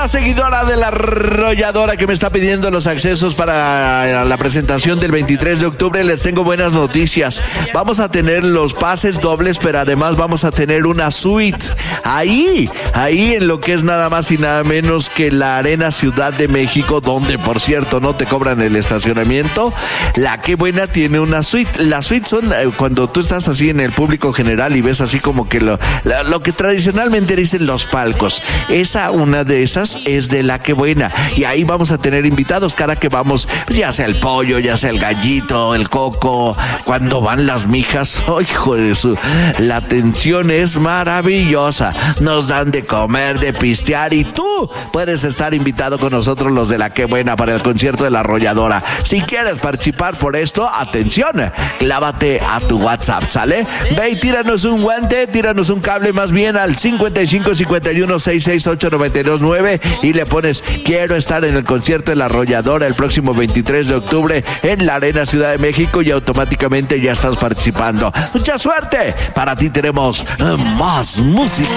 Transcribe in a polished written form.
seguidora de La Arrolladora que me está pidiendo los accesos para la presentación del 23 de octubre, les tengo buenas noticias. Vamos a tener los pases dobles, pero además vamos a tener una suite ahí en lo que es nada más y nada menos que la Arena Ciudad de México, donde por cierto no te cobran el estacionamiento. La Qué Buena tiene una suite. Las suites son cuando tú estás así en el público general y ves así como que lo que tradicionalmente dicen los palcos. Una de esas es de La Qué Buena, y ahí vamos a tener invitados cada que vamos, ya sea el pollo, ya sea el gallito, el coco, cuando van las mijas. ¡Oh, hijo de su! La atención es maravillosa, nos dan de comer, de pistear, y tú puedes estar invitado con nosotros los de La Qué Buena para el concierto de La Arrolladora. Si quieres participar por esto, atención, clávate a tu WhatsApp, ¿sale? Ve y tíranos un guante, tíranos un cable más bien al 55 51 668 929 y le pones quiero estar en el concierto de La Arrolladora el próximo 23 de octubre en la Arena Ciudad de México, y automáticamente ya estás participando. ¡Mucha suerte! Para ti tenemos más música.